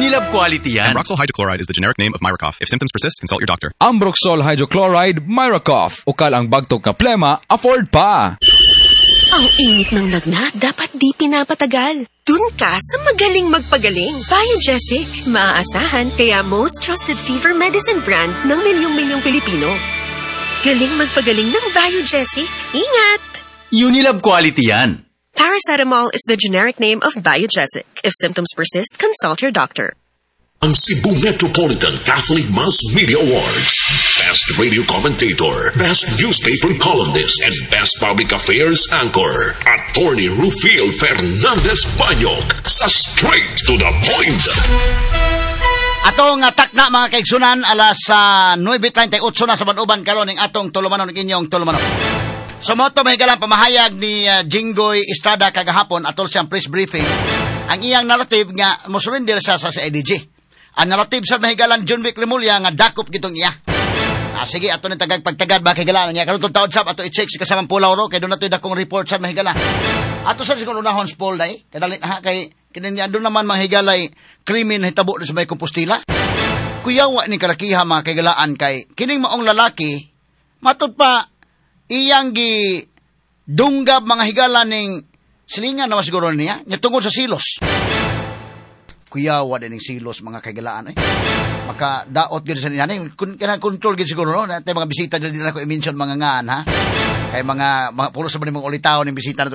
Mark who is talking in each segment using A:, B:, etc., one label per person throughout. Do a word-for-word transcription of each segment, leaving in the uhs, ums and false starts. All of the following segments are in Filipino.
A: Unilab quality yan.
B: Ambroxol hydrochloride is the generic name of Myracough. If symptoms persist, consult your doctor.
C: Ambroxol hydrochloride, Myracough. Ukal ang bagtog ka plema, afford pa.
D: Ang init ng lagnat, dapat di pinapatagal. Dun ka sa magaling magpagaling. Biogesic, maaasahan, kaya most trusted fever medicine brand ng milyong-milyong Pilipino. Galing magpagaling ng Biogesic. Ingat!
A: Unilab quality yan.
D: Paracetamol is the generic name of Biogesic. If symptoms persist, consult your doctor.
E: Ang Cebu Metropolitan Catholic Mass Media Awards. Best Radio Commentator, Best Newspaper Columnist, and Best Public Affairs Anchor. Attorney Rufil Fernandez Banyok sa Straight to the Point.
F: Atong atak na mga kaigsunan, alas uh, nine thirty-eight na sa Banuban karon ning atong tulumanon ng inyong tulumanon. Sumoto mahigalang pamahayag ni uh, Jinggoy Estrada kagahapon atol siyang press briefing. Ang iyang narrative nga mosurrender siya sa C I D G. Ang narrative sa mahigalan John Vic Lemulia nga dakop gitong iya. Ah, sige, ato ni tagag pagtagad ba kahigalan niya. Karong taon sab ato i-check si kasamang pulaw ro kay doon nato dakong report sa mahigala. Ato sa siguro unahon Paul dai. Kadali ha kay kinin doon naman mahigalay krimen hitabo sa may Compostela. Kuyawa ni karakiha mga kahigalaan kay kining maong lalaki matud pa iyang gi dunggab mga higala ning silingan naman siguro niya nya tungod sa silos. Kuyawa din ng silos mga kagalaan eh. Maka daot gyud sa niya kun kana control gyud siguro no natay mga bisita dili na ko i-mention mga ngan ha. Kay mga mga pulo sa mga ulitaw ning bisita nato.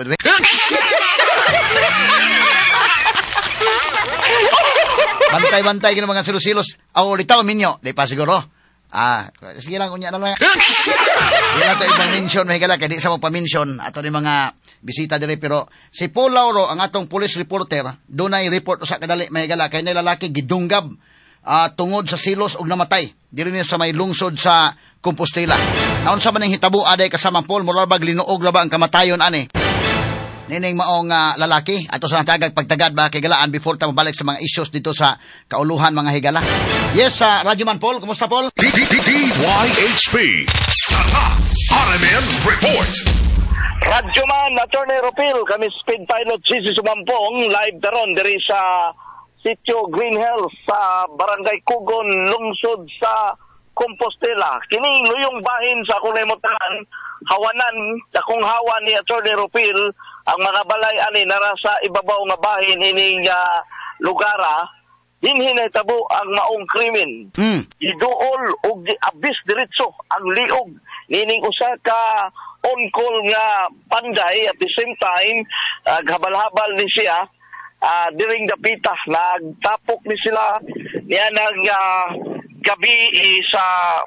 F: Bantay-bantay gyud mga silos-silos. Aw ulitaw minyo, di pa siguro. Ah, sige lang unya na lang. Di na to ibang mention mahigala kay di sa mo pa-mention ato ni mga bisita dire pero si Paul Lauro ang atong police reporter dunay report sa kadali mahigala kay nay lalaki gidunggab uh, tungod sa silos og namatay diri ni sa may lungsod sa Compostela. Naon sa man hitabo aday kasama Paul moral bag linuog ra ba ang kamatayon ani. Nining maong uh, lalaki ato sa tagag pagtagad ba kay galaan before ta mabalik sa mga issues dito sa kauluhan mga higala. Yes, uh, Radyo Man Paul, kumusta Paul?
E: D Y H P Tata R M N Report.
G: Radyo Man, Attorney Ropil, kami Speed Pilot C C Sumampong, live daron diri sa Sitio Green Hills sa Barangay Kugon, lungsod sa Compostela. Kining luyong bahin sa kulimutan, hawanan, akong hawan ni Attorney Ropil, ang mga balay ani nara sa ibabaw nga bahin ining uh, lugara, dinhin ay tabo ang maong krimen. Mm. Iduol og abis diretso ang liog nining usa ka on-call nga panday at the same time uh, habal-habal ni siya uh, during the pita nagtapok ni sila niya nag uh, gabi sa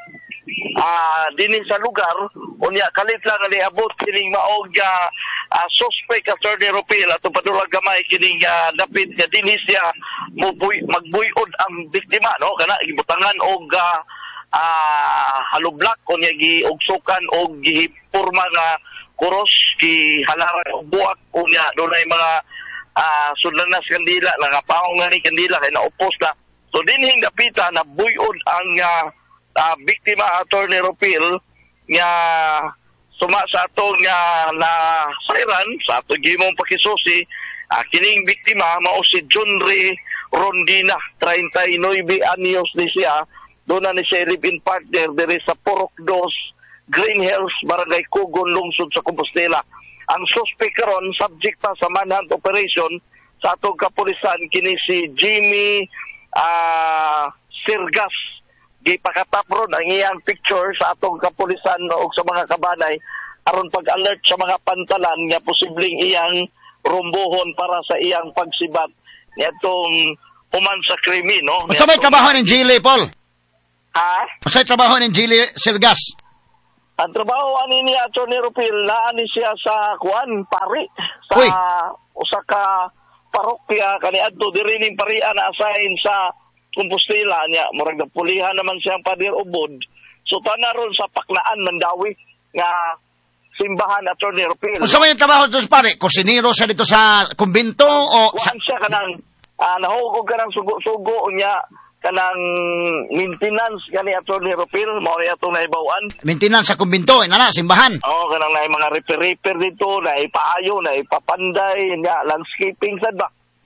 G: uh, dinin sa lugar unya kalit lang niabot kining maog uh, uh, suspect Attorney Ropil at padulag gamay kining uh, dapit nga dinhi siya mubuy, magbuyod ang biktima no kana gibutangan og uh, uh, halublak unya giugsukan og gihipurma nga kuros gi halaran og buak unya dunay mga uh, sudlanas kandila nagapaong nga ni kandila kay naupos na so dinhing dapita na buyod ang uh, uh, biktima Attorney Ropil nga suma sa ato nga na sayran sa ato gimong pakisusi uh, kining biktima mao si Junri Rondina thirty-nine anyos ni siya doon na ni siya live-in partner diri sa Purok dos Green Hills Barangay Kugon lungsod sa Compostela. Ang suspect karon subject pa sa manhunt operation sa atong kapulisan kini si Jimmy uh, Sirgas. Gipakatapron ang iyang picture sa atong kapulisan o sa mga kabanay aron pag-alert sa mga pantalan nga posibleng iyang rumbohon para sa iyang pagsibat nitong human sa krimen, no?
F: Sa may trabaho ng Gili, Paul?
G: Ha?
F: Sa trabaho ng Gili Sirgas?
G: Ang trabaho ani ni Attorney Ropil na ani siya sa kuan pari sa Uy. usa ka parokya kaniadto diri ning parian na assign sa Compostela niya murag napulihan naman siyang padir ubod so tanaron sa Paklaan Mandawi nga simbahan Attorney Ropil.
F: Unsa may trabaho dito sa pare? Kusinero siya dito sa kumbento o
G: sa siya kanang uh, nahugog kanang sugo-sugo unya kanang maintenance gani Attorney Ropil mao ni atong naibawan.
F: Maintenance sa kumbento inana simbahan.
G: Oo, kanang naay mga repair-repair dito, naay paayo, naay papanday, nya landscaping sad ba.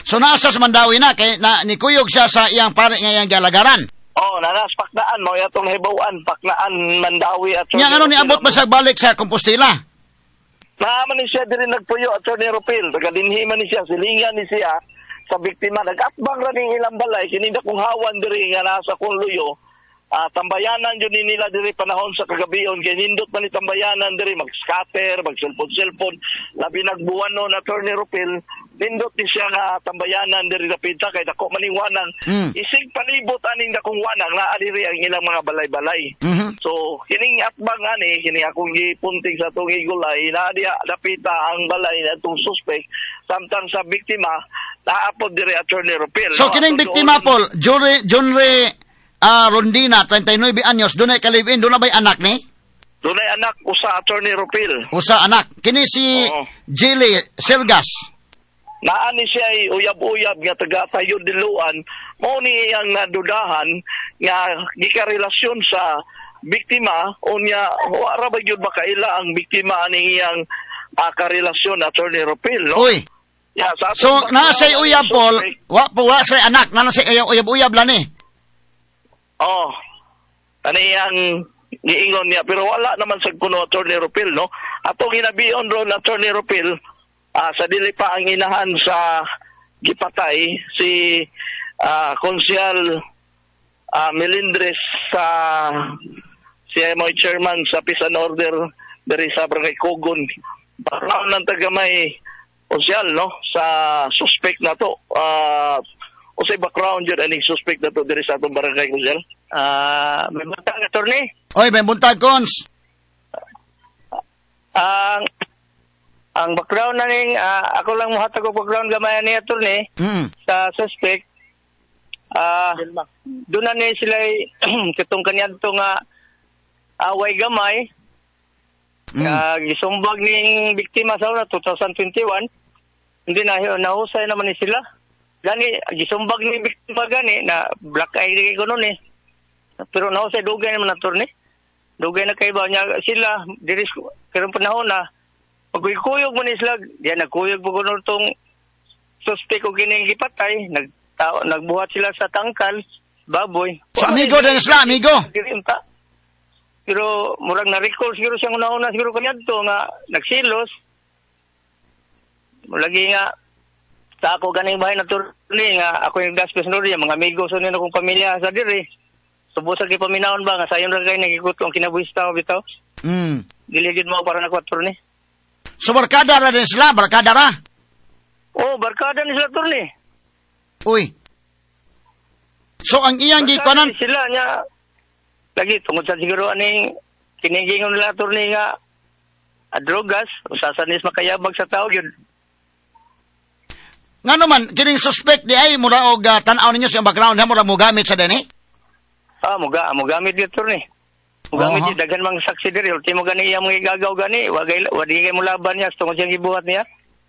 F: So nasa sa Mandawi na kay na nikuyog siya sa iyang pare nga iyang galagaran.
G: Oh, nanas paknaan mo yatong hibawan, paknaan Mandawi at
F: Nya ano ni abot ba sa balik sa Compostela?
G: Naaman ni siya diri nagpuyo at Attorney Ropil, tagadinhi man ni siya, silingan ni siya sa biktima. Nag-atbang ra ning ilang balay, kininda kong hawan diri nga nasa kong luyo. Uh, tambayanan yun ni nila diri panahon sa kagabion, kaya nindot man ni tambayanan diri, mag-scatter, mag-cellphone-cellphone, labi nagbuwan no na Attorney Ropil, nindot ni siya nga tambayanan diri napita kay dako maning wanang mm. isig palibot aning dakong wanang naa diri ang ilang mga balay-balay. Mm-hmm. So kining atbang ani kini akong gipunting sa tong igulay naa dia napita ang balay na tong suspect samtang sa biktima naapod diri Attorney Ropil.
F: So no? Kining biktima Paul, Jure Junre uh, Rondina, thirty-nine anyos, dunay kalibin, dunay bay anak ni?
G: Dunay anak usa Attorney Ropil.
F: Usa anak. Kini si oh. Jilly Selgas.
G: Naani siya ay uyab-uyab nga taga-tayo diluan, mo ni iyang nadudahan nga gikarelasyon sa biktima, unya wala ba yun ba kaila ang biktima aning iyang uh, karelasyon Attorney Ropil, no?
F: Uy, yeah, so nasa uyab Paul, wa po wa sa anak, nasa uyab-uyab lang ni?
G: Oh, ano iyang giingon niya, pero wala naman sa kuno Attorney Ropil, no? Atong ginabiyon ron Attorney Ropil, Uh, sa dili pa ang inahan sa gipatay si uh, Konsyal uh, Melindres sa siya mo chairman sa Peace and Order dari sa Barangay Kugon. Parang ng tagamay konsyal no sa suspect na to. Uh, o sa background yun aning suspect na to dari sa atong barangay konsyal.
H: Ah, uh, may buntag attorney.
F: Oy, may buntag Cons.
H: Ang uh, Ang background na ning, uh, ako lang muhatag og background gamay ni attorney mm. sa suspect. Ah, uh, doon na ni sila kitong kaniyadto nga away gamay. Mm. Uh, gisumbag ning biktima sa una twenty twenty-one. Hindi na nahusay naman ni sila. Gani gisumbag ning biktima gani na black eye di ko noon eh. Pero nahusay dugay naman attorney. Dugay na kay ba niya sila diri karong panahon na pagkuyog mo ni sila, diyan nagkuyog po kuno itong suspect o gining gipatay, nag, ta, nagbuhat sila sa tangkal, baboy.
F: So, amigo din sila, amigo?
H: Pero, murag na-recall siguro siyang una-una siguro kanyadto nga, nagsilos. Mulagi nga, sa ako ganing bahay na turli, nga ako yung gaspes nuri, mga amigo sa nino kong pamilya sa diri. Subo sa kipaminahon ba, nga sayon rin kayo nagikot kong kinabuhista ko bitaw. Mm. Diligid mo para nakwatro ni.
F: So, barkada na din sila? Barkada na?
H: Oo, oh, barkada ni sila, turni.
F: Uy. So, ang iyang gikanan...
H: Barkada sila niya. Lagi, tungkol sa siguro aning kiningingon nila, turni nga, a drogas, usasanis makayabag sa tao, yun.
F: Nga naman, kining suspect di ay, mura og uh, tanaw ninyo sa background, ha, mura mo gamit sa dini?
H: Ah, muga, mo gamit dito, turni. Mugamit uh-huh. Daghan mga saksi diri, ultimo gani iya mga igagaw gani, wagay wadi kay mo laban niya, tungod siyang gibuhat niya.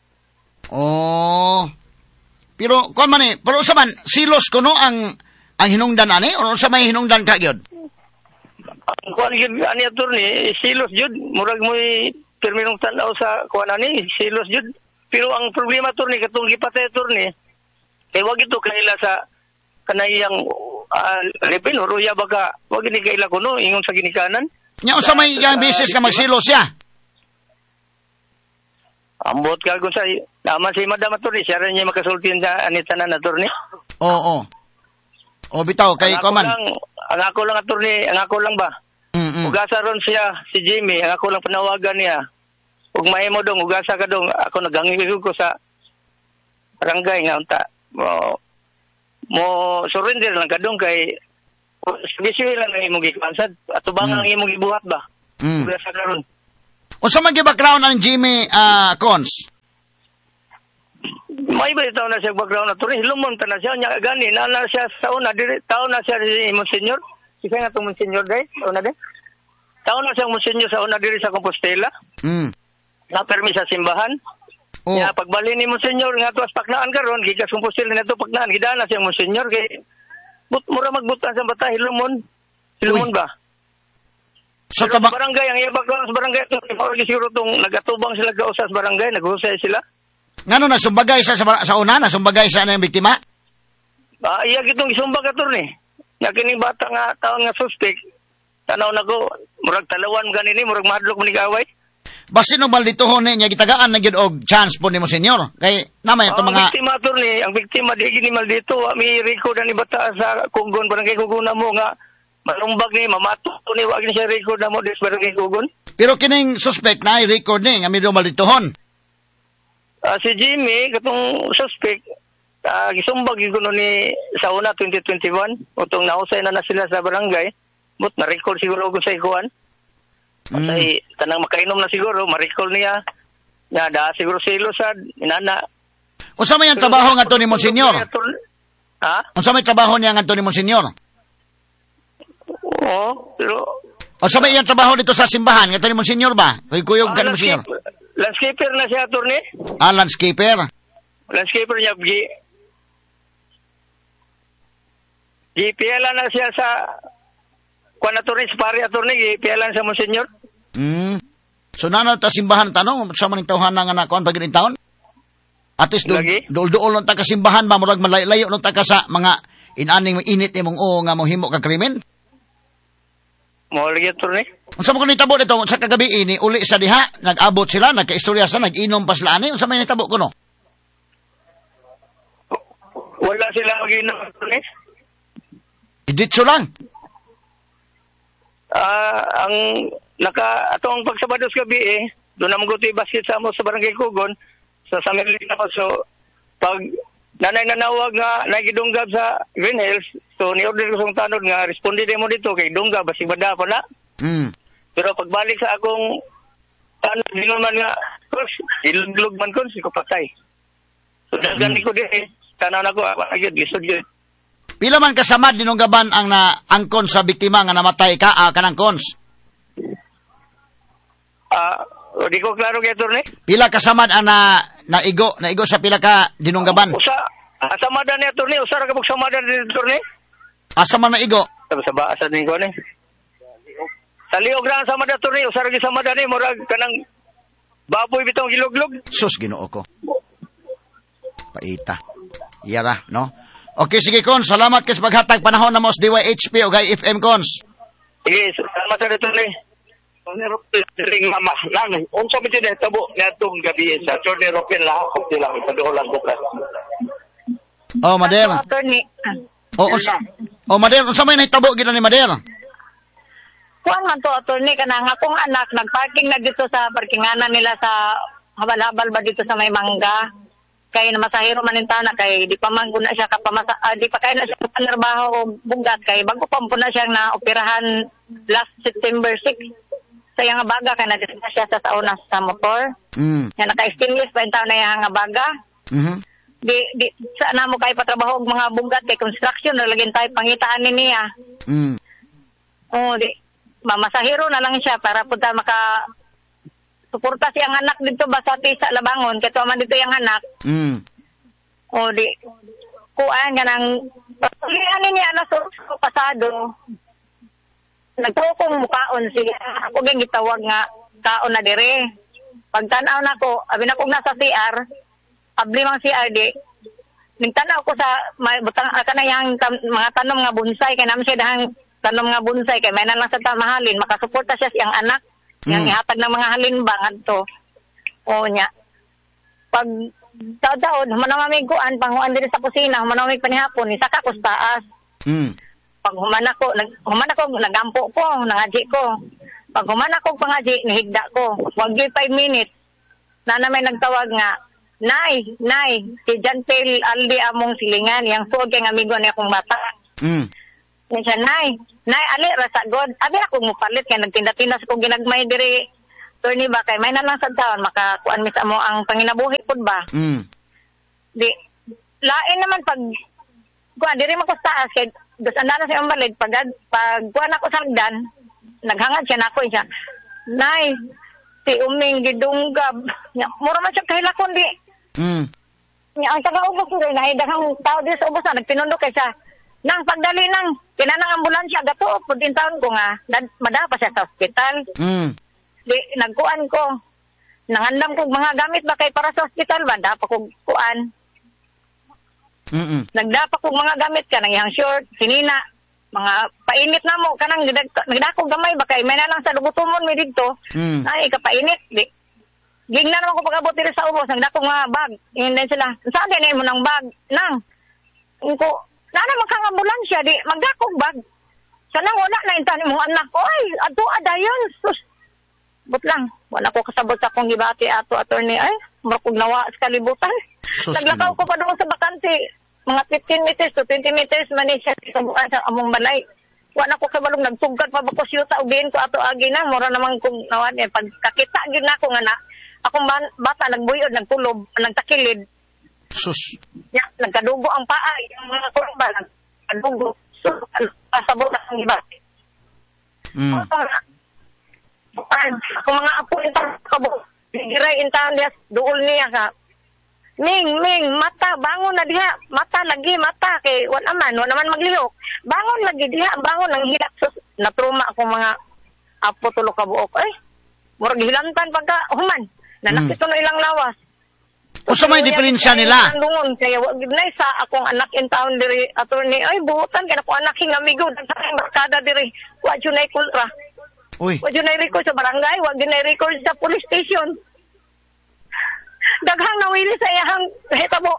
F: Oh. Pero kon man eh, pero sa man silos kuno ang ang hinungdan ani o sa may hinungdan ka gyud?
H: Ang kuan gyud ani attorney, silos jud, murag mo perminong tanaw sa kuan ani, silos jud. Pero ang problema attorney katong gipatay attorney, kay wag ito kanila sa kanayang uh, lepin o ruya baka wag ni kaila kuno ingon sa ginikanan
F: nya usa may yang business ka magsilos siya
H: ambot ka kung sa naman si madam attorney siya rin niya makasultin sa anitanan attorney
F: oo o bitaw kay koman
H: ang ako lang attorney ang ako lang ba mm-hmm. Ugasa ron siya si Jimmy ang ako lang panawagan niya ug mahimo dong ugasa ka dong ako nagangigig ko sa barangay nga unta mo mo surrender lang kadong kay bisyo lang ang imong gikansad atubang ang imong gibuhat ba mm. Sa karon
F: unsa man gi background ang Jimmy uh, Cons
H: may ba itaw na siya background attorney hilumon ta na siya nya gani na na siya sa una dire taon na siya si Monsignor sige nga tong Monsignor day una day taon na siya Monsignor sa una dire sa Compostela mm. Na permi sa simbahan. Oh. Ya pagbali ni Monsignor nga tuwas paknaan karon gikas Compostela na to paknaan gidana siyang Monsignor kay but mura magbutan sa bata hilumon. Hilumon ba?
F: So
H: Pero
F: taba-
H: barangay ang ibag sa barangay to siguro tong nagatubang sila gausas barangay naghusay sila.
F: Ngano na sumbagay sa sa, sa una na sumbagay sa na yung biktima?
H: Ah, iya gitong isumbag attorney. Nya kining bata nga taon nga suspect. Tanaw na ko, murag talawan ganini, murag mahadlok mo ni kaway.
F: Basi no malditohon niya gitagaan na gyud og chance po nimo senyor. Kay namay ato
H: Ang
F: mga
H: biktima attorney, ang biktima di gini mal dito, ah, may record ni bata sa Kugon barangay Kugon na mo nga malumbag ni mamato ni wa gini siya record na mo dis barangay Kugon.
F: pero kining suspect na i-record ni nga medyo malditohon.
H: Ah, si Jimmy katong suspect uh, gisumbag gyud kuno ni sa una twenty twenty-one utong nausay na na sila sa barangay but na-record siguro ko sa ikuan. Mm. Ay tanang makainom na siguro ma-recall niya nga da siguro silo sa inana.
F: Unsa may ang trabaho nga to ni Monsenyor?
H: Ha?
F: Unsa may trabaho niya nga to ni Monsenyor?
H: Oo, pero
F: unsa may iyang trabaho dito sa simbahan nga to ni Monsenyor ba? Kay kuyog ka ni Monsenyor.
H: Landscaper na siya, attorney.
F: Ah, landscaper.
H: Landscaper niya, G... G P L na siya sa... Kuan attorney, sa pari attorney, G P L sa Monsenyor.
F: Hmm. So, nana ta simbahan tanong, sa maning tawhan na nga na kuan pagin taon? At least, dool-dool nung ta ka simbahan ba, murag malayo nung ta ka sa mga inaning init ni mong o nga mong himo ka krimen?
H: Mo lagi attorney.
F: Unsa mo ko nitabo dito sa kagabi ini uli sa diha nag-abot sila nagkaistorya sa nag-inom pa sila ani unsa may nitabo kuno?
H: Wala sila mag-inom attorney.
F: Iditso lang.
H: Ah, uh, ang naka atong pagsabados gabi eh do na magutoy basket sa mo sa barangay Kugon sa Samerlina ko so pag nanay nanawag nga nagidunggab sa Green Hills so ni-order ko sa tanod nga responde mo dito kay dunggab basig bada pa na.
F: Mm.
H: Pero pagbalik sa akong tanod dingon man nga course iluglog man ko si ko patay. So dagan mm. ko di eh tanan ako agad gisod gyud.
F: Pila man kasamad dinunggaban ang na angkon sa biktima nga namatay ka ah, kanang cons?
H: Ah, uh, di ko klaro kay attorney.
F: Pila kasamad ang na naigo naigo sa pila ka dinunggaban?
H: Usa asamadan ni attorney, usa ra ka samadan ni attorney.
F: Asa man naigo?
H: Sa baasa ni ko ni. Sa liog ra sama da attorney, usa ra gi samadan ni murag kanang baboy bitong giluglog.
F: Sus Ginoo ko. Paita. Iyara, no? Okay, sige, Cons. Salamat kasi paghatag panahon na mo sa D Y H P o kay F M, Cons.
H: Sige, salamat sa dito ni. Ring mama lang. Unsa mi din tabo ngatong gabi sa Jordan Ropel la ako lang ipadulan bukas.
F: Oh, Mader. Oh, unsa? Oh, Mader, unsa may nahitabo gid ni Mader?
I: Kuan man to attorney kanang akong anak nagparking na dito sa parkinganan nila sa habal-habal ba dito sa may mangga. Kay na masahiro man intana kay di pa man guna siya kapamasa uh, di pa kay na siya panarbaho o bugat kay bago pa po na siya na operahan last September sixth sa yang baga kay na siya sa sauna sa motor.
F: Mm.
I: Ya naka-extinguish pa intaw na yang baga.
F: Mhm.
I: Di di sa na mo kay patrabaho og mga bugat kay construction na lagin tayo pangitaan ni niya.
F: Mm.
I: Oh, di mamasahiro na lang siya para punta maka suporta siyang anak dito basati sa Labangon kay tuman dito yang anak.
F: Mm.
I: O di kuan ganang paglian ni ana so pasado nagtukong mukaon siya ako gyud gitawag nga kaon na dire pagtan-aw nako abi na kog nasa C R abli mang C R di ningtan-aw ko sa butang kana yang tam, mga tanom nga bonsai kay naman siya dahang tanom nga bonsai kay may na lang sa tamahalin makasuporta siya siyang anak. Mm. Yang ihatag ng mga halimba ngadto. O nya. Pag taon-taon humanamig kuan panguan diri sa kusina, humanamig panihapon ni saka ko taas.
F: Mm.
I: Pag human ako, nag human ako nagampo ko, nangaji ko. Pag human ako pangaji, nihigda ko. Wag gyud five minutes. Na may nagtawag nga, "Nay, nay, si Jantel Aldi among silingan, yang suod kay amigo ni akong bata."
F: Mm.
I: Siya, nay, nay, ali, rasa god. Abi ako mupalit, kaya nagtinda-tindas ko ginagmay diri. Torni ba, kay may na lang sa taon, makakuan misa mo ang panginabuhi po ba?
F: Mm.
I: Di, lain naman pag, kuan, diri mo ko taas, kay, dasandana sa iyong balid, pag, pag kuan ako sa hagdan, naghangad siya na ako, siya, nay, si Uming gidunggab. Mura man siya kahilakon, di.
F: Mm.
I: Ang taga-ubos ko, nahidahang tao di sa ubos na, nagtinundok kay siya, nang pagdali nang pinanang ambulansya gato pudin taon ko nga madapa siya sa ospital.
F: Mm.
I: Di nagkuan ko Nangandam kog mga gamit ba kay para sa ospital ba? Dapat kog kuan.
F: Mm.
I: Nagdapa kog mga gamit ka nang iyang short, sinina, mga painit na mo kanang nagdako gamay ba kay may na lang sa dugutumon mi didto.
F: Mm.
I: Ay ka painit di. Gingnan naman ko pag-abot diri sa ubos, nagdako nga bag. Ingon din sila. Saan din mo ng bag? Nang. Ko, na naman kang ambulansya di magdakog bag. Sana wala na intan mo anak ko. Ay, ato adayon. Sus. But lang, wala ko kasabot sa akong gibati ato attorney. Ay, marapog nawa sa kalibutan.
F: Sus,
I: Naglakaw ko pa doon sa bakante. Mga fifteen meters to twenty meters man ni siya sa buwan sa among balay. Wala ko kabalong nagtugad pa ba ko siyuta o din ko ato agi na. Mura naman kung nawan eh. Pagkakita gid na ko nga na. Akong bata nagbuyod, nagtulob, nagtakilid.
F: Sus.
I: Ya, nagkadugo ang paa. Yung mga kurba, nagkadugo. So, pasabot na ang iba.
F: Mm.
I: Ako mga apo intang kabo. Giray intang diya, duol niya ka. Ming, Ming, mata, bangon na diha. Mata lagi, mata. Kay, wala man, wala man maglihok. Bangon lagi diha, bangon, nang hilak. So, natruma ako mga apo tulog kabuok. Ay, murag hilantan pagka human. Nanakit mm. no ilang lawas.
F: O sa may diferensya nila?
I: Dungon, kaya wag gid na sa akong anak in town diri attorney. Ay, buutan kaya ko anak hing amigo sa barkada diri. Wa jud nay kulra.
F: Uy.
I: Wa jud nay record sa barangay, wa jud nay record sa police station. Daghang nawili sa iyang hitabo.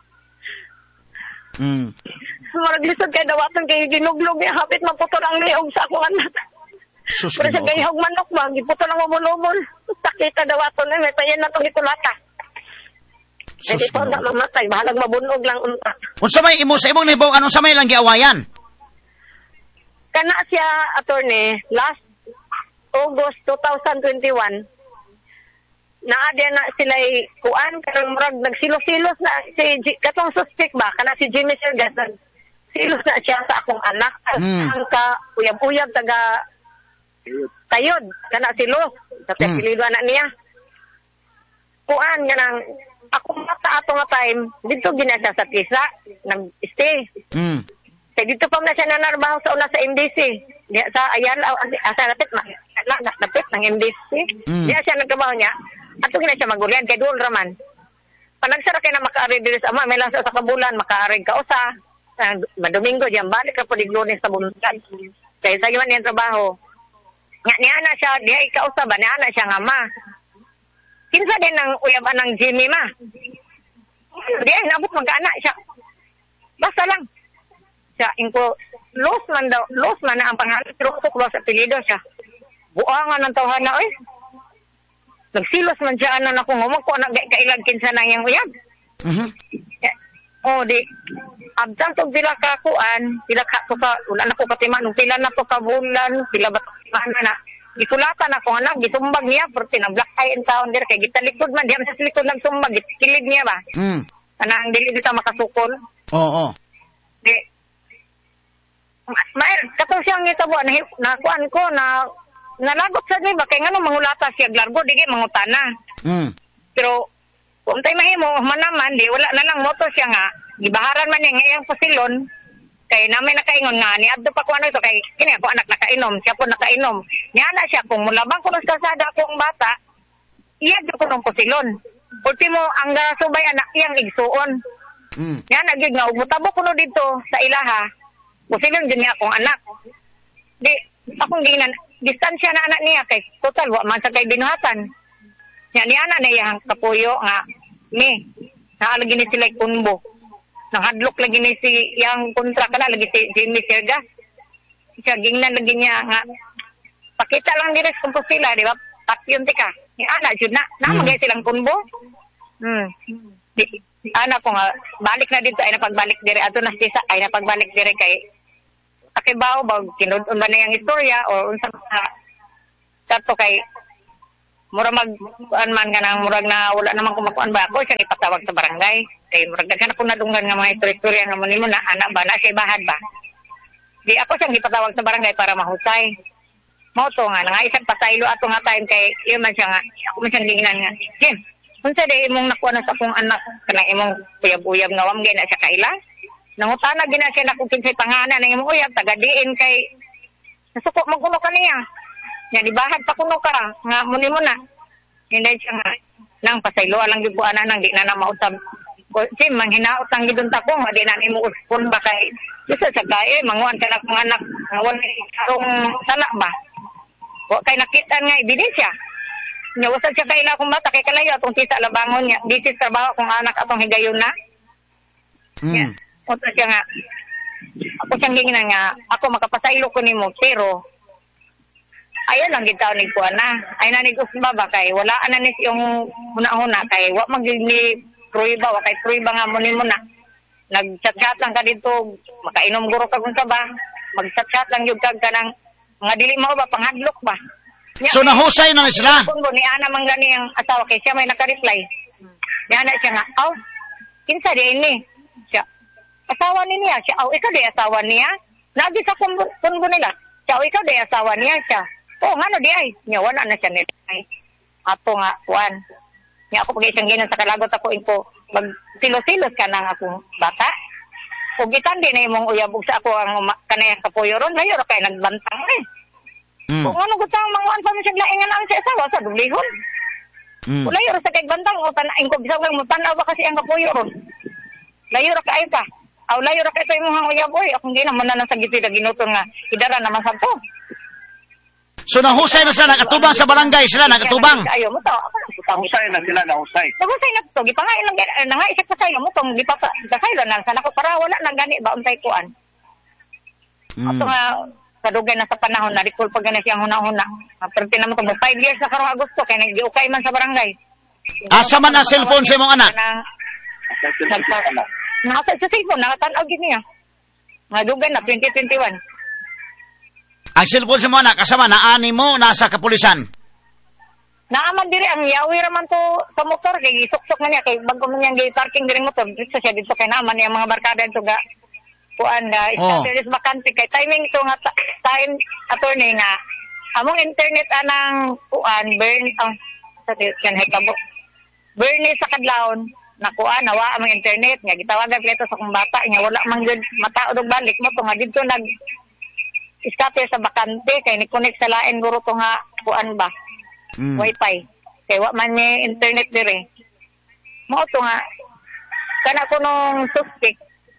F: Mm.
I: Murag lisod kay dawaton kay ginuglog niya hapit maputol ang liog sa akong anak.
F: Sus.
I: Pero sa gayhog manok ba, giputol ang umulumol. Sakita dawaton na, may tayan na itong itulata. Pwede po na mamatay, bahalag mabunog lang unta.
F: Unsa may imo sa imong nibong, anong sa may lang giawayan?
I: Kana siya, attorney, last August twenty twenty-one, naadya na sila kuan, karang murag nagsilos-silos na si G, katong suspect ba, kana si Jimmy Sergas, silos na siya sa akong anak.
F: Mm.
I: Ang ka, uyab-uyab, taga tayod, kana si Los, sa
F: Mm.
I: pilido anak niya. Kuan, ganang, ako mata ato nga time, dito gina siya sa Tisa, nag-stay.
F: Mm.
I: Kaya dito pa na siya nanarbaho sa una sa M D C. Diya sa Ayala, asa napit, na, na, napit ng M D C.
F: Mm.
I: Diya siya nagtrabaho niya. Ato gina siya magulian, kay Duol Raman. Panagsara kayo na maka-arig dito sa ama, may lang sa kabulan, maka-arig ka usa. Uh, madomingo, diyan balik ka po di Lunes sa buntan. Kaya sa iwan niyang trabaho. Nga niya na siya, diya ikausa ba, niya na siya nga ma. Kinsa din ang uyaban ng Jimmy ma. Diya, nabot mag-anak siya. Basta lang. Siya, inko, Los man daw, Los man na ang pangalan, pero ko Los apelido siya. Buangan ng tawhan na, oy. Nagsilos man siya, ano na kung humag ko, nagkailag kinsa na yung uyab.
F: Mm-hmm.
I: Yeah. Oh, di, abdang tog pila ka kuan, pila ka to ka, wala na ko katiman, nung pila na to ka bulan, pila ba na na. Gisulatan ako anak, gisumbag niya, porque na-black eye in town there, kay gitalikod man, diyan sa likod nagsumbag, gitikilid niya ba?
F: Mm.
I: Anang dili kita makasukol.
F: Oo.
I: Di, Maer, katong siyang itabo, na, nakuan ko, na, nalagot sa niya ba, kaya nga nung mangulata siya, largo, di kayo mangutana.
F: Mm.
I: Pero, kung tayo mahimo, manaman, di, wala na lang moto siya nga, gibaharan man niya ngayang pasilon, kay namin nakaingon nga, ni Abdo pa ko ano ito, kay kini ako anak nakainom, siya po nakainom. Niya na siya, kung mulabang ko ng kasada akong bata, iyad ko ng pasilon. Ultimo, ang gasubay anak iyang igsuon.
F: Mm.
I: Niya na, gig nga, umutabo ko no dito sa ilaha, pasilon din niya akong anak. Di, akong ginan, distansya na anak niya, kay total, wa man sa kay binuhatan. Niya niya na niyang kapuyo nga, mi, naalagi ni sila kunbo. Nanghadlok lagi ni si yang kontra ka na, lagi si Jimmy Sergas. Siya, gingnan lagi niya nga, pakita lang direct kung po sila, di ba? Takyon tika. Ni ana, jud na, namagay silang kunbo. Hmm. Di, ana ko nga, balik na dito, ay napagbalik dire, ato na sisa, ay napagbalik dire kay, akibaw, bag, kinudon ba na yung istorya, o unsa ka, kato kay, mura mag kuan man nga nang murag na wala naman kumakuan ba ako siya ipatawag sa barangay kay murag daghan ako nadunggan nga mga istorya nga mo na anak ba na siya bahad ba di ako siya ipatawag sa barangay para mahusay mo to nga nga isang pasaylo ato nga time kay iyo man siya nga ako man siyang gingan nga Jim unsa day imong nakuha na sa akong anak kanang imong uyab-uyab nga wam gina siya kaila nangutana gina siya na kung kinsay pangalan ng imong uyab taga diin kay nasuko magkuno kaniya. Yan, ibahad pa kuno ka, nga muni mo na. Hindi siya nga, nang pasaylo, alang yung buwan na nang di na na mausap. Si, manghinaot ang gidon tako, nga di na ni mo uspon ba kay, gusto sa kaya, manguan ka na mga anak, manguan karong sana ba? Wa kay nakita nga, ebidensya. Nya wasag siya kaila akong bata, kay kalayo, atong tita labangon niya, bisis trabaho akong anak atong higayon na.
F: Mm.
I: Yeah. Oto siya nga, ako siyang gingin nga, ako makapasaylo ko ni mo, pero, ayan lang gitaw ni kuha na. Ay nanig usba ba kay wala ananis yung huna-huna kay wa magni pruiba wa kay pruiba nga mo nimo na. Nag-chat-chat lang ka dito, makainom guro ka kung ba. Mag-chat-chat lang yung kag kanang mga dili mo ba panghadlok ba. Nya,
F: So nahusay na ni sila.
I: Kung ni ana man gani ang asawa kay siya may naka-reply. Nya na siya nga, "Aw, kinsa di ini?" Siya, "Asawa ni niya." Siya, "Aw, ikaw di asawa niya?" Nagi sa kumbo nila. Siya, "Aw, ikaw di asawa niya." Siya, "Oh, nga no di ay." Nya, wala na siya nila. Ay, ato nga, kuan. Nya, ako pag isang ginan sa kalagot ako info, mag-silos-silos ka na nga akong bata. O gitandi na imong uyabog sa ako ang kanayang kapuyo ron, layo ra kay nagbantang eh.
F: Mm.
I: Kung ano gutang manguan pa mo siya laingan lang sa asawa sa dublihon.
F: Mm.
I: Layo ra sa kay bantang o tanaing ko bisag lang mo tanaw ba kasi ang kapuyo ron. Layo ra kay ka. Aw layo ra kay kay imong uyaboy, akong ginaman na sa gitid ginuton nga idara naman sa to.
F: So nahusay na sila, nakatubang sa barangay sila, nakatubang.
I: Ayo mo to, ako lang
G: Husay na sila, nahusay.
I: Nahusay na to, gipangain lang gani, nangaisip pa sayo mo tong gipapasaylo na sana ko para wala nang gani ba untay kuan.
F: Mm.
I: Ato nga kadugay na sa panahon na recall pag gani siyang huna-huna. Pero tinamo to mo five years na karong Agosto kay nagiukay man sa barangay.
F: Asa man ang cellphone sa imong anak?
I: Nasa sa cellphone, nakatanaw gid niya. Madugay na twenty twenty-one.
F: Ang cellphone sa imong anak, kasama naani mo nasa kapulisan.
I: Naaman diri ang yawi raman to sa motor kay isuksok na niya kay bago man niyang gi-parking diri motor dito siya dito kay naaman niya mga barkada dito ga kuan na
F: Oh.
I: is bakante kay timing to nga ta- time attorney nga among internet anang kuan burn ang sa kan hitabo burn sa kadlawon na kuan nawa among internet nga gitawagan pleto sa kong bata nya wala man gud mataod og balik mo to nga dito nag scatter sa bakante kay ni connect sa lain guro to nga kuan ba. Mm. Wi-Fi. Kaya wa man may internet dire. Mao to nga kana ko nung suspect.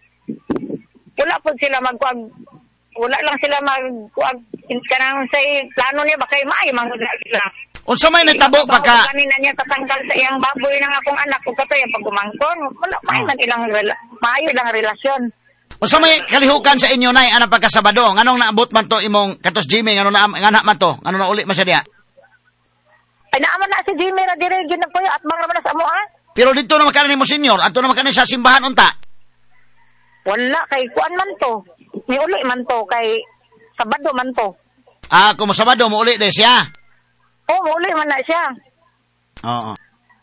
I: Wala po sila magkuag wala lang sila magkuag kanang say plano niya ba kay maayo man sila.
F: Unsa may natabo pagka
I: kanina niya tatanggal sa iyang baboy ng akong anak ug katoy ang pagumangkon. Wala may man ilang rela- maayo lang relasyon.
F: Unsa may kalihukan sa inyo nay ana pagka Sabado? Nganong naabot man to imong katos Jimmy ngano na ngana man to? Ngano na uli man siya diha?
I: Ay naaman na si Jimmy na dire ginagpuyo at mga raman sa amo ah.
F: Pero dito na makanin mo senior, ato na makanin sa simbahan unta.
I: Wala kay kuan man to. Ni uli man to kay Sabado man to.
F: Ah, kung Sabado mo uli de siya.
I: Oh, uli man na siya.
F: Oo.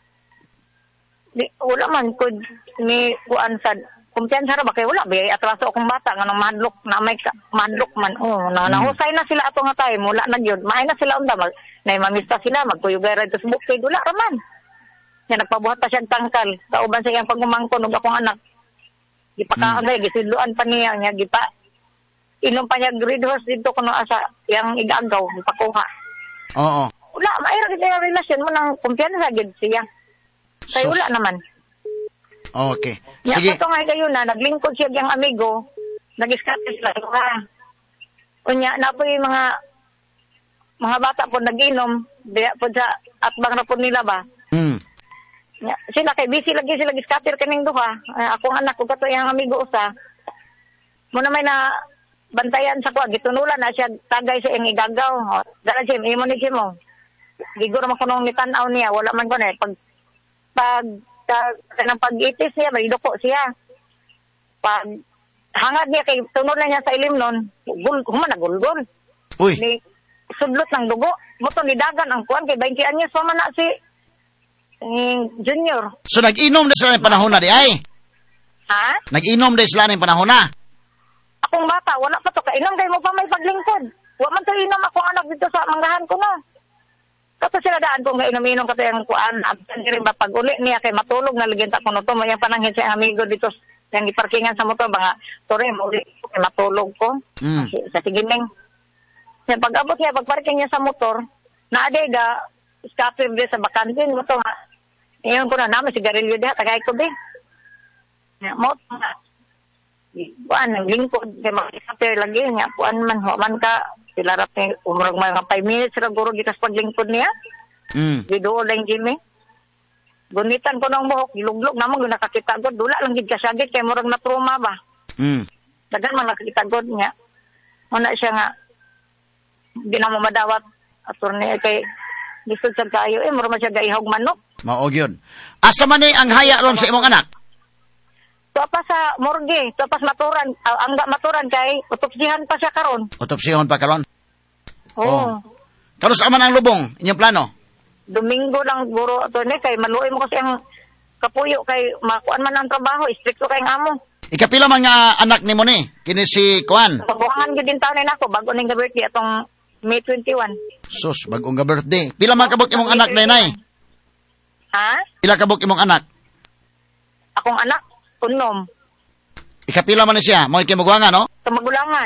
I: Di, wala man kud ni kuan sad. Kumpiyansa ra ba kay wala bay atraso akong bata nga nang madlok na may ka, madlok man. Oh, na nahusay na sila ato nga time, wala na gyud. Maay na sila unta mag nay mamista sila magkuyugay ra sa bukid wala ra man. Nya nagpabuhat pa siya tangkal sa uban sa iyang pagumangkon ug akong anak. Gipakaon mm. gisidluan pa niya nya gipa inom pa niya grade horse dito kuno asa yang igagaw gipakuha.
F: Oo.
I: Wala maay ra gid ang relasyon mo nang kumpiyansa gid siya. Kay wala naman.
F: Okay.
I: Sige.
F: Sige.
I: Ito nga kayo na, naglingkod siya yung amigo, nag-scatter sila. Unya, na po yung mga mga bata po nag-inom, diya po sa atbang na po nila ba?
F: Mm.
I: Ya, sila kay busy lagi sila nag-scatter kaning duha. Ay, akong anak ko kato yung amigo usa. Muna may na bantayan sa kwa, gitunulan na siya tagay sa iyang igagaw. Dala siya, imo ni siya mo. Giguro man ko nung nitanaw niya, wala man ko na. Pag, pag, kanang pag-itis niya, may duko siya. Pag hangad niya, kay tunod na niya sa ilim nun, gul, human na gulgul.
F: Uy.
I: Ni, sudlot ng dugo. Muto ni dagan ang kuwan, kay twenty anyos pa man na si eh, Junior.
F: So nag-inom na sila ng panahon na di ay?
I: Ha?
F: Nag-inom na sila ng panahon na?
I: Akong bata, wala pa to. Kainom kayo mo pa may paglingkod. Wa man to inom akong anak dito sa manggahan ko na. Kato sila daan kung inom-inom kato yung kuan. Absan rin ba pag uli niya kay matulog na liginta ko no to. Mayang pananghin siya amigo dito yung iparkingan sa motor. Mga tore, uli kay matulog ko.
F: Mm.
I: Sa sigining. Yung pag-abot niya, pag-parking niya sa motor, naadega, scatter din sa bakantin mo to nga. Ngayon ko na naman, sigarilyo diha, tagay ko din. Nga mo, nga. Buwan, ang lingkod, kaya makisapir lagi, nga, buwan man, huwaman ka, silarap niya, umurag mga five minutes, siguro, gitas paglingkod niya.
F: Mm.
I: Gidoon lang, Jimmy. Gunitan ko ng buhok, giluglog naman, nakakita ko, dula lang gid kasagit, kaya murag na trauma ba.
F: Mm.
I: Dagan man nakakita ko niya. Muna siya nga, di na mo madawat, attorney, kay, lisod sa kayo, eh, murag man siya gaihog manok.
F: Maog yun. Asa man ni ang haya ron sa imong anak?
I: Tuwa pa sa morgue, tuwa pa sa maturan, uh, ang maturan kay, utopsihan pa siya karon.
F: Otopsihon pa karon?
I: Oo.
F: Oh. Karos aman ang lubong, inyong plano?
I: Domingo lang guro ato ni kay maluoy mo kasi ang kapuyo kay makuan man ang trabaho, stricto kay ang amo.
F: Ikapila man nga anak nimo ni? Kini si Kuan.
I: Pagbuhangan gyud din taon nako bago ning birthday atong May twenty-one.
F: Sus, bagong nga birthday. Pila man kabuk imong anak nay?
I: Ha?
F: Pila kabuk imong anak?
I: Akong anak, unom.
F: Ikapila man ni siya? Mo ikimugwanga, no?
I: Sa magulangan.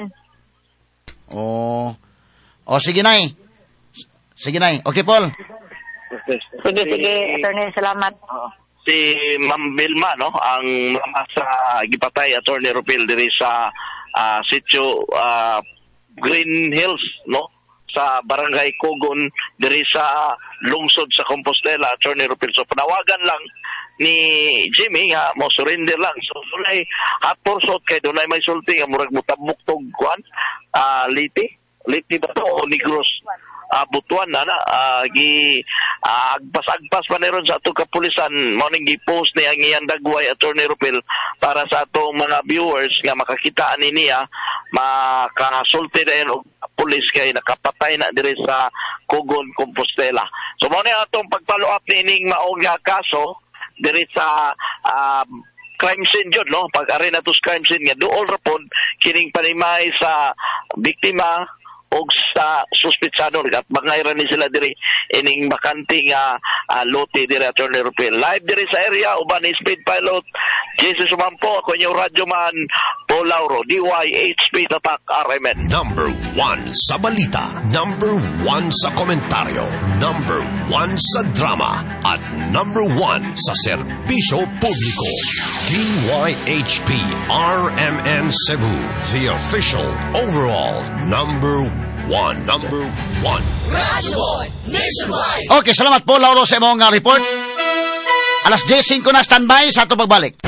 F: Oh. Oh, sige nay. Sige nay. Okay, Paul.
I: Sige, sige, attorney, salamat.
G: Si Ma'am Vilma, no, ang mama sa gipatay Attorney Rupil diri sa uh, sitio uh, Green Hills, no, sa Barangay Kugon diri sa lungsod sa Compostela, Attorney Rupil. So panawagan lang ni Jimmy nga mo surrender lang. So dunay hot pursuit kay dunay may sulti nga murag mutabok-tog kuan uh, liti liti ba to o Negros uh, Butuan na na uh, gi uh, agpas-agpas pa niron sa atong kapulisan mo ning gi-post ni ang iyang dagway Attorney Rupil para sa atong mga viewers nga makakita ni niya makasulti na og pulis kay nakapatay na diri sa Kugon, Compostela. So mo ni atong pag-follow up ni ining maong nga kaso diri sa uh, crime scene jud, no, pag-ari na to sa crime scene nga duol ra pod kining panimay sa biktima og sa suspetsado at magayra ni sila diri ining bakanting uh, uh, lote diri Attorney Rupil. Live diri sa area uban ni Speed Pilot Jesus Sumampo, ako yung radyoman Paul Lauro, D Y H P Tatak R M N.
E: Number one sa balita, number one sa komentaryo, number one sa drama, at number one sa serbisyo publiko. D Y H P R M N Cebu, the official overall number one. Number one.
J: Radyoboy Nationwide.
F: Okay, salamat po, Lauro, sa imong uh, report. Alas ten ko na standby sa ato pagbalik.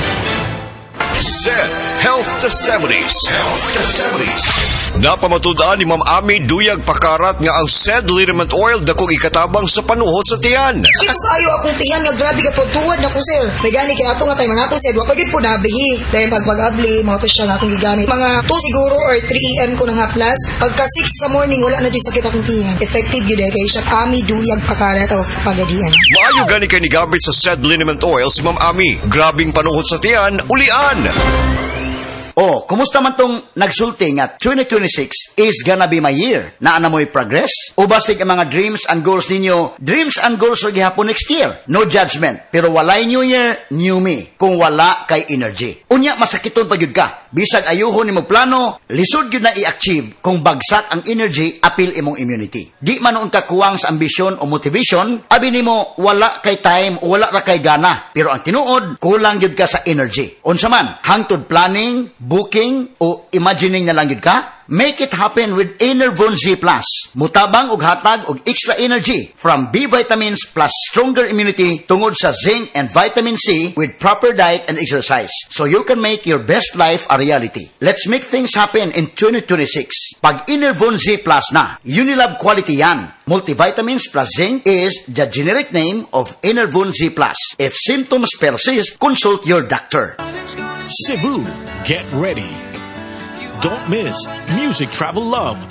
E: Z Health Testimonies. Health Testimonies. Napamatudaan ni Ma'am Ami Duyag Pakarat nga ang S E D liniment oil dakong ikatabang sa panuhot sa tiyan.
K: Mas ayo akong tiyan nga grabe ka pagtuwad na ko, sir. May gani kaya ato nga tayo mga akong S E D. Wapagid po nablihi. Dahil pagpag-abli, mga to siya nga akong gigamit. Mga two siguro or three a m ko na nga plus. Pagka six sa morning, wala na dyan sakit akong tiyan. Effective yun eh. Kaya siya Ami Duyag Pakarat of Pagadian.
E: Maayo gani kay ni gamit sa S E D liniment oil si Ma'am Ami. Grabing panuhot sa tiyan, ulian.
F: Oh, kumusta man tong nagsulti nga twenty twenty-six is gonna be my year? Naa na mo'y progress? O basig ang mga dreams and goals ninyo? Dreams and goals are gihapon next year. No judgment. Pero walay new year, new me. Kung wala kay energy. Unya, masakiton pa yun ka. Bisag ayuhon ni mo plano, lisod yun na i-achieve kung bagsak ang energy, apil imong immunity. Di man noon ka kuwang sa ambisyon o motivation, abi ni mo wala kay time o wala ra kay gana. Pero ang tinuod, kulang yun ka sa energy. Unsa man, hangtod planning, booking o imagining na lang yun ka? Make it happen with Enervon Z Plus. Mutabang og hatag og extra energy from B vitamins plus stronger immunity tungod sa zinc and vitamin C with proper diet and exercise. So you can make your best life a reality. Let's make things happen in twenty twenty-six. Pag Enervon Z Plus na, Unilab quality yan. Multivitamins plus zinc is the generic name of Enervon Z Plus. If symptoms persist, consult your doctor.
L: Cebu, get ready. Don't miss Music Travel Love.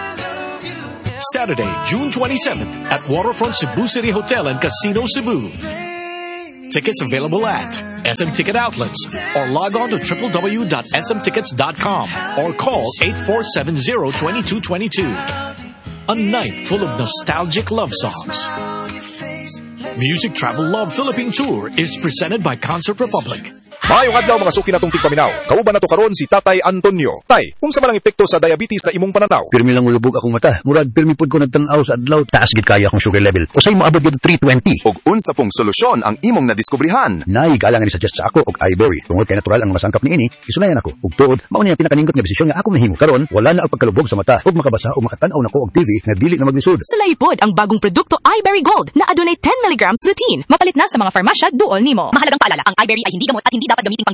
L: Saturday, June twenty-seventh at Waterfront Cebu City Hotel and Casino Cebu. Tickets available at S M Ticket Outlets or log on to w w w dot s m tickets dot com or call eight four seven zero, two two two two. A night full of nostalgic love songs. Music Travel Love Philippine Tour is presented by Concert Republic.
M: Maayong adlaw mga suki natong tigpaminaw. Kauban nato karon si Tatay Antonio. Tay, unsa man ang epekto sa diabetes sa imong pananaw?
N: Pirmi lang ulubog akong mata. Murag pirmi pud ko nagtan-aw sa adlaw. Taas gid kaya akong sugar level. Usay mo abot gid three twenty.
M: Og unsa pong solusyon ang imong nadiskubrihan?
N: Nay galang ni suggest sa ako og iBerry. Tungod kay natural ang masangkap niini, isunayan ako. Ug tuod, mao ni ang pinakaningot nga desisyon nga akong nahimo. Karon, wala na ang pagkalubog sa mata ug makabasa o makatan-aw nako og T V nga dili na maglisod.
O: Sulaypod ang bagong produkto iBerry Gold na adunay ten milligrams lutein. Mapalit na sa mga farmasya duol nimo. Mahalagang paalala, ang iBerry ay hindi gamot at hindi dapat gamitin pang